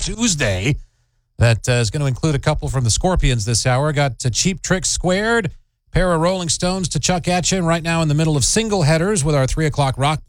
Tuesday that is going to include a couple from the Scorpions this hour. Got Cheap Tricks Squared, pair of Rolling Stones to chuck at you. And right now in the middle of single headers with our 3 o'clock rock